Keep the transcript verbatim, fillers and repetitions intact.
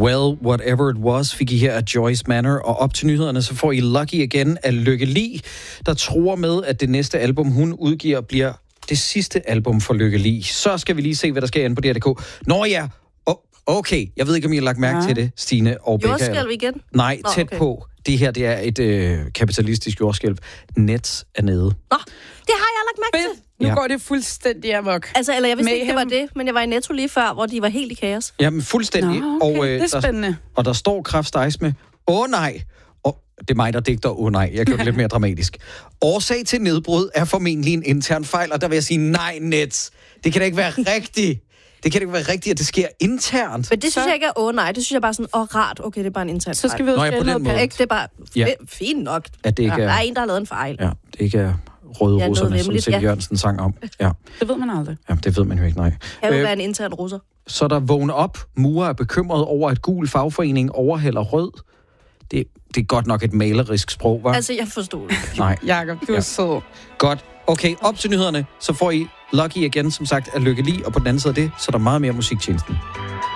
Well, Whatever It Was fik I her af Joyce Manor, og op til nyhederne, så får I Lucky igen af Lykke Li, der tror med, at det næste album, hun udgiver, bliver det sidste album for Lykke Li. Så skal vi lige se, hvad der sker inde på D R punktum d k. Nå ja, oh, okay, jeg ved ikke, om I har lagt mærke ja. til det, Stine og Becca. Jordskælv igen? Nej, Nå, tæt okay. på. Det her, det er et øh, kapitalistisk jordskælv. Nets er nede. Nå, det har jeg lagt mærke til. Nu Ja. går det fuldstændig amok. Altså, eller jeg vidste Mayhem. ikke, det var det, men jeg var i Netto lige før, hvor de var helt i kaos. Jamen, fuldstændig. Nå, okay. og, øh, det er spændende. Der, og der står kraftstejs med, åh nej, og det er mig, der digter, åh nej, jeg gjorde det lidt mere dramatisk. Årsag til nedbrud er formentlig en intern fejl, og der vil jeg sige, nej, Nets, det kan da ikke være rigtigt. Det kan da ikke være rigtigt, at det sker internt. Men det synes så... jeg ikke er, åh nej, det synes jeg bare sådan, åh rart, okay, det er bare en intern Så skal vi jo Nå, ja, på den måde. Ikke, det er bare Ja. f- fint nok. At det ikke ja. er... Der er en, der har lavet en fejl. Ja, det ikke er røde Ja, russerne, noget som vemmeligt, Silje ja. Jørgensen sang om. Ja. Det ved man aldrig. ja, det ved man jo ikke, nej. Det kan jo Øh, være en intern russer. Så der vågner op. Murer er bekymret over, at gul fagforening overhælder rød. Det, det er godt nok et malerisk sprog, hva'? Altså, jeg forstod det. Nej. Jakob, du Ja. er sød. Godt. Okay, op til nyhederne. Så får I Lucky igen, som sagt, af Lykke Li. Og på den anden side af det, så er der meget mere musiktjenesten.